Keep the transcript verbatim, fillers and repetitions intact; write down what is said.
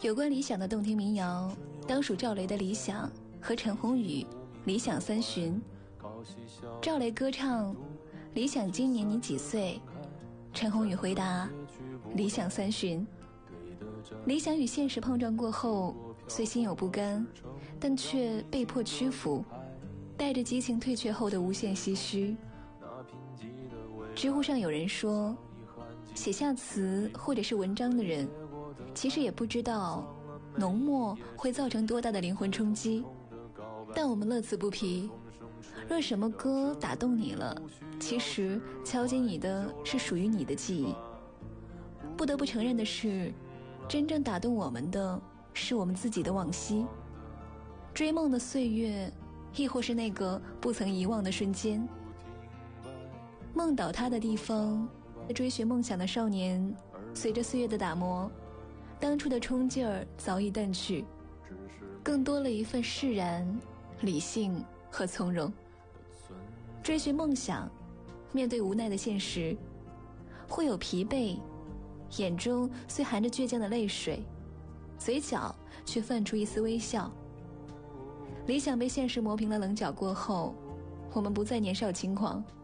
有关理想的动听民谣，当属赵雷的《理想》和陈鸿宇《理想三旬》。赵雷歌唱理想今年你几岁，陈鸿宇回答理想三旬。理想与现实碰撞过后，虽心有不甘，但却被迫屈服，带着激情退却后的无限唏嘘。知乎上有人说，写下词或者是文章的人其实也不知道浓墨会造成多大的灵魂冲击，但我们乐此不疲。若什么歌打动你了，其实敲击你的是属于你的记忆。不得不承认的是，真正打动我们的是我们自己的往昔，追梦的岁月，亦或是那个不曾遗忘的瞬间。梦倒塌的地方，追寻梦想的少年，随着岁月的打磨，当初的冲劲儿早已淡去，更多了一份释然、理性和从容。追寻梦想，面对无奈的现实，会有疲惫，眼中虽含着倔强的泪水，嘴角却泛出一丝微笑。理想被现实磨平了棱角过后，我们不再年少轻狂，